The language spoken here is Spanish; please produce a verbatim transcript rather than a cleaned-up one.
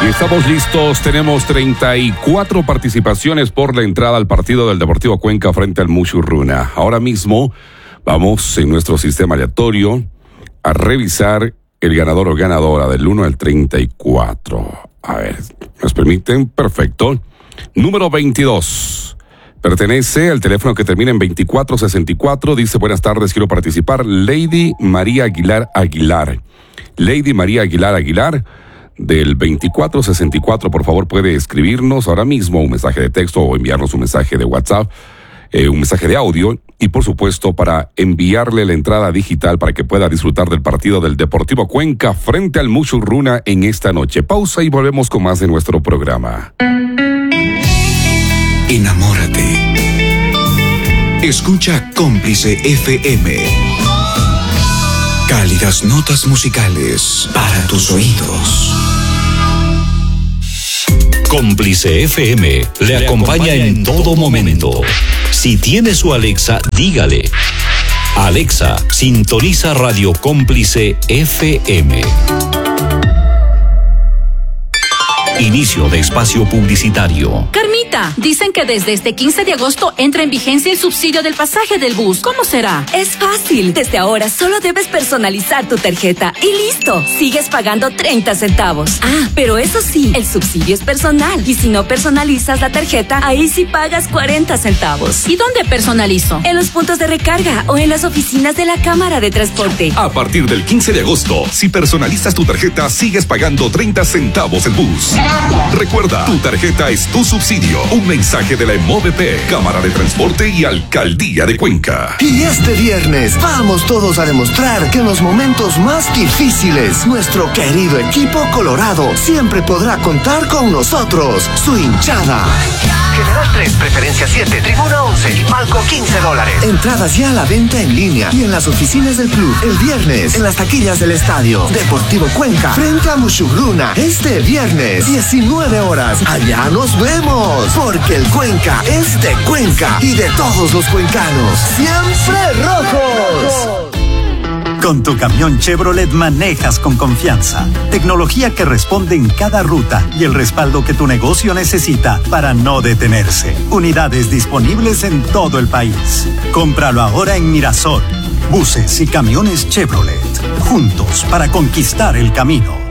Y estamos listos, tenemos treinta y cuatro participaciones por la entrada al partido del Deportivo Cuenca frente al Musurruna. Ahora mismo vamos en nuestro sistema aleatorio a revisar el ganador o ganadora del uno al treinta y cuatro. A ver, ¿nos permiten? Perfecto. Número veintidós. Pertenece al teléfono que termina en veinticuatro sesenta y cuatro. Dice, buenas tardes, quiero participar. Lady María Aguilar Aguilar. Lady María Aguilar Aguilar. Del veinticuatro sesenta y cuatro, por favor, puede escribirnos ahora mismo un mensaje de texto o enviarnos un mensaje de WhatsApp, eh, un mensaje de audio y, por supuesto, para enviarle la entrada digital para que pueda disfrutar del partido del Deportivo Cuenca frente al Musurruna en esta noche. Pausa y volvemos con más de nuestro programa. Enamórate. Escucha Cómplice F M. Cálidas notas musicales para tus oídos. Cómplice F M le acompaña en todo momento. Si tiene su Alexa, dígale: Alexa, sintoniza Radio Cómplice F M. Inicio de espacio publicitario. Carmita, dicen que desde este quince de agosto entra en vigencia el subsidio del pasaje del bus. ¿Cómo será? Es fácil. Desde ahora solo debes personalizar tu tarjeta y listo. Sigues pagando treinta centavos. Ah, pero eso sí, el subsidio es personal. Y si no personalizas la tarjeta, ahí sí pagas cuarenta centavos. ¿Y dónde personalizo? En los puntos de recarga o en las oficinas de la Cámara de Transporte. A partir del quince de agosto, si personalizas tu tarjeta, sigues pagando treinta centavos el bus. Recuerda, tu tarjeta es tu subsidio. Un mensaje de la EMOVP, Cámara de Transporte y Alcaldía de Cuenca. Y este viernes vamos todos a demostrar que en los momentos más difíciles, nuestro querido equipo colorado siempre podrá contar con nosotros, su hinchada. General tres, Preferencia siete, Tribuna once y Palco quince dólares. Entradas ya a la venta en línea y en las oficinas del club. El viernes, en las taquillas del estadio Deportivo Cuenca, frente a Musurruna. Este viernes, diecinueve horas. Allá nos vemos, porque el Cuenca es de Cuenca y de todos los cuencanos. ¡Siempre rojos! Con tu camión Chevrolet manejas con confianza. Tecnología que responde en cada ruta y el respaldo que tu negocio necesita para no detenerse. Unidades disponibles en todo el país. Cómpralo ahora en Mirasol. Buses y camiones Chevrolet. Juntos para conquistar el camino.